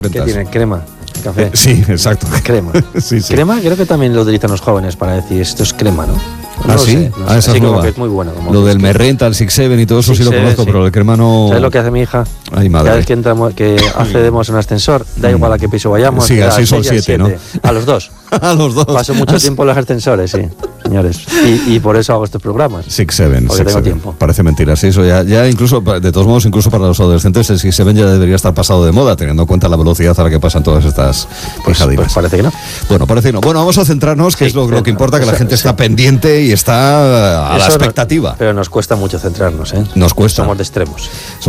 ¿Qué tiene? Crema, café. Sí, exacto. Crema. Sí. Crema creo que también lo utilizan los jóvenes para decir esto es crema, ¿no? ¿Ah, sí? Esa es sí, como nueva. que es muy bueno. Como Lo que del es Merrenta, el Six Seven y todo eso sí lo conozco, sí. pero el crema no... ¿Sabes lo que hace mi hija? Ay, madre. Cada vez que entramos, que accedemos a un ascensor, da igual a qué piso vayamos. Sí, así son 6 7, ¿no? A los dos. A los dos. Paso mucho tiempo en los ascensores, sí, señores. Y por eso hago estos programas. Six Seven. Porque tengo tiempo. Parece mentira, sí, eso ya incluso, de todos modos, incluso para los adolescentes, el Six Seven ya debería estar pasado de moda, teniendo en cuenta la velocidad a la que pasan todas estas pijadinas. Pues parece que no. Bueno, parece que no. Bueno, vamos a centrarnos, que es lo que importa, que la gente está pendiente y está a la expectativa. Pero nos cuesta mucho centrarnos, ¿eh? Nos cuesta. Somos de extremos.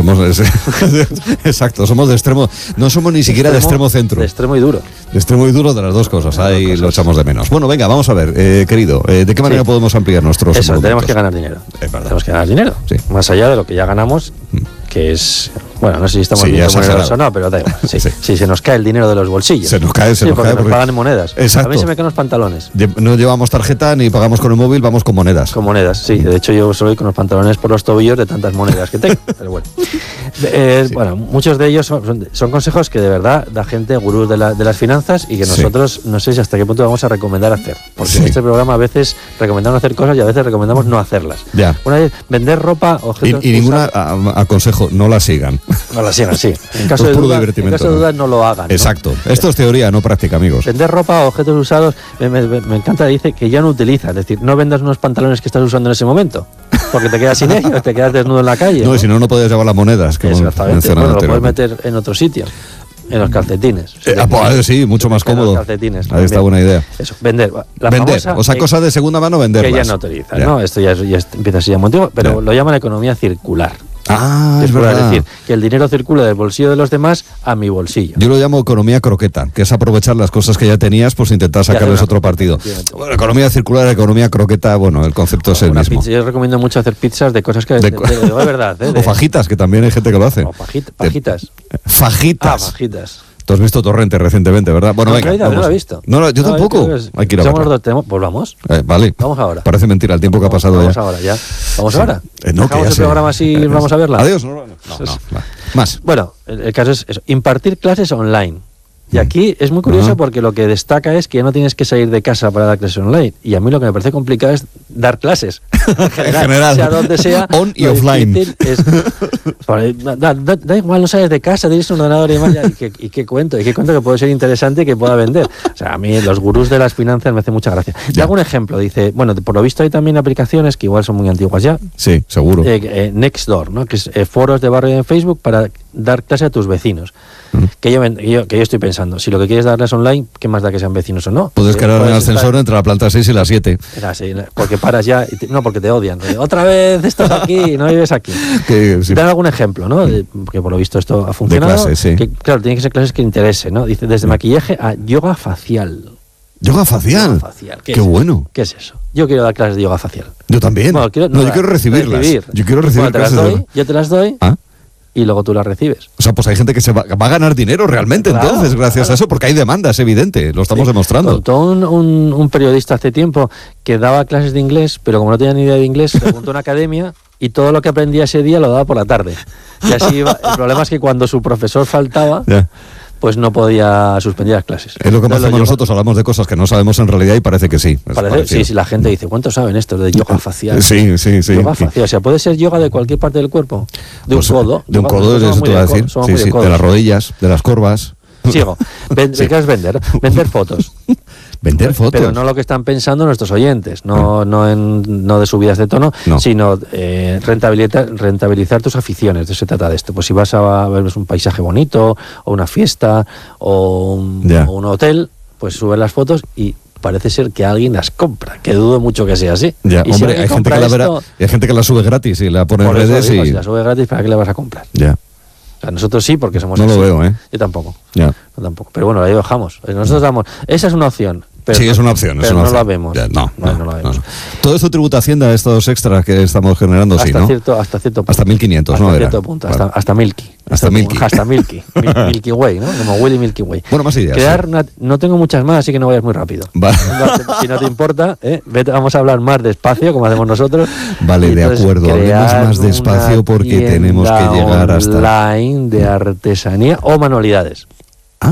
Exacto, somos de extremo. No somos ni siquiera de extremo centro. De extremo y duro. De extremo y duro, de las dos cosas. Ahí lo echamos de menos. Bueno, venga, vamos a ver, querido, ¿de qué manera podemos ampliar nuestros Eso, monumentos? tenemos que ganar dinero. Es verdad. Tenemos que ganar dinero. Sí. Más allá de lo que ya ganamos, que es... Bueno, no sé si estamos Sí, viendo ya monedas o no, pero da igual. Sí. Sí. Sí, se nos cae el dinero de los bolsillos. Se nos cae, porque porque nos pagan en monedas. Exacto. A mí se me caen los pantalones. No llevamos tarjeta ni pagamos con el móvil, vamos con monedas. Con monedas, sí. De hecho, yo soy con los pantalones por los tobillos de tantas monedas que tengo. Pero bueno. Bueno, muchos de ellos son consejos que de verdad da gente gurús de las finanzas y que nosotros no sé si hasta qué punto vamos a recomendar hacer. Porque en este programa a veces recomendamos hacer cosas y a veces recomendamos no hacerlas. Ya. Una vez, vender ropa, objetos... Y ninguna aconsejo, no la sigan. No la sigan, sí. En caso Es de puro duda, divertimento, no lo hagan. ¿no? Exacto. Esto es teoría, no práctica, amigos. Vender ropa o objetos usados, me encanta, dice que ya no utiliza. Es decir, no vendas unos pantalones que estás usando en ese momento, porque te quedas sin ellos, te quedas desnudo en la calle. No, y si no podías llevar las monedas. Que exactamente. Bueno, lo puedes meter en otro sitio. En los calcetines. Pues, sí, mucho más cómodo. Los calcetines. Ahí está buena idea. Eso, vender. Vender. O sea, cosas de segunda mano, venderlas. Que ya no utilizan, ¿no? Esto ya empieza a ser muy antiguo, pero lo llaman economía circular. Es verdad. Es decir, que el dinero circula del bolsillo de los demás a mi bolsillo. Yo lo llamo economía croqueta, que es aprovechar las cosas que ya tenías, pues intentar sacarles otro partido. Bueno, economía circular, economía croqueta, bueno, el concepto es el mismo. Pizza, yo recomiendo mucho hacer pizzas de cosas que de verdad. O fajitas, que también hay gente que lo hace. O fajitas. Fajitas. Fajitas. Tú has visto Torrente recientemente, ¿verdad? Bueno, venga. No lo he visto. No, yo tampoco. Hay que ir a verla. Pues vamos. Vale. Vamos ahora. Parece mentira el tiempo que ha pasado vamos ya. Ahora, ya. ¿Vamos ahora? No, que ya el programa así vamos a verla. Adiós. No. Más. Bueno, el caso es eso, impartir clases online. Y aquí es muy curioso porque lo que destaca es que ya no tienes que salir de casa para dar clases online. Y a mí lo que me parece complicado es dar clases. En general. Sea donde sea. On y offline. Da igual, no sales de casa, tienes un ordenador y demás. ¿Y qué cuento? ¿Y qué cuento que puede ser interesante y que pueda vender? O sea, a mí los gurús de las finanzas me hacen mucha gracia. Te hago un ejemplo. Dice, bueno, por lo visto hay también aplicaciones que igual son muy antiguas ya. Sí, seguro. Nextdoor, ¿no? Que es foros de barrio en Facebook para dar clase a tus vecinos. Que yo estoy pensando, si lo que quieres darles online, ¿qué más da que sean vecinos o no? Puedes quedar en el ascensor entre la planta 6 y la 7. Porque paras ya, no, porque te odian. Otra vez estás aquí, no vives aquí. Dan algún ejemplo, ¿no? Porque por lo visto esto ha funcionado. De clases, sí. Que, claro, tienen que ser clases que interesen, ¿no? Dice, desde maquillaje a yoga facial. ¿Yoga facial? Qué bueno. ¿Qué es eso? Yo quiero dar clases de yoga facial. Yo también. Bueno, yo quiero recibirlas. Yo quiero recibir clases de yoga. Yo te las doy. Y luego tú las recibes. O sea, pues hay gente que se va a ganar dinero realmente, entonces, gracias a eso, porque hay demanda, es evidente, lo estamos demostrando. Contó un periodista hace tiempo que daba clases de inglés, pero como no tenía ni idea de inglés, se apuntó a una academia y todo lo que aprendía ese día lo daba por la tarde. Y así iba. El problema es que cuando su profesor faltaba... pues no podía suspender las clases. Es lo que hacemos nosotros, hablamos de cosas que no sabemos en realidad y parece que sí. Sí, la gente dice, ¿cuántos saben esto de yoga facial? Sí. Yoga facial, o sea, puede ser yoga de cualquier parte del cuerpo. De un codo. De un codo, eso te iba a decir. Sí, de las rodillas, de las corvas. Sigo. ¿Qué es vender? Vender fotos. Vender fotos. Pero no lo que están pensando nuestros oyentes, no de subidas de tono, sino rentabilizar tus aficiones. De eso se trata de esto. Pues si vas a ver un paisaje bonito, o una fiesta, o un hotel, pues subes las fotos y parece ser que alguien las compra, que dudo mucho que sea así. Ya, y hombre, hay gente que la verá, y hay gente que la sube gratis y la pone en redes y... Si la sube gratis, ¿para qué la vas a comprar? Ya. O sea, nosotros sí, porque somos No así. lo veo, ¿eh? Yo tampoco. Ya. Yo tampoco. Pero bueno, ahí dejamos. Nosotros damos... Esa es una opción. Pero sí, es una opción. Pero no la vemos. Ya, no la vemos. Todo esto tributa a Hacienda, estos extras que estamos generando, hasta sí, ¿no? Hasta cierto punto. Hasta 1.500, ¿no? Hasta cierto punto, hasta Milky. Hasta Milky. Hasta Milky. Milky Way, ¿no? Como Willy Milky Way. Bueno, más ideas. No tengo muchas más, así que no vayas muy rápido. Vale. Si no te importa, vamos a hablar más despacio, como hacemos nosotros. Vale, de acuerdo. Hablemos más despacio porque tenemos que llegar hasta... online de artesanía o manualidades.